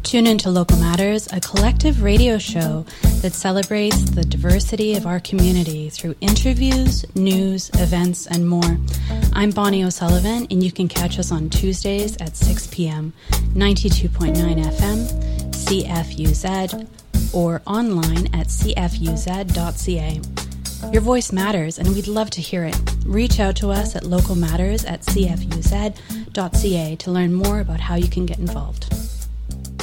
Tune into Local Matters, a collective radio show that celebrates the diversity of our community through interviews, news, events, and more. I'm Bonnie O'Sullivan, and you can catch us on Tuesdays at 6 p.m., 92.9 FM, CFUZ, or online at cfuz.ca. Your voice matters, and we'd love to hear it. Reach out to us at localmatters@cfuz.ca to learn more about how you can get involved.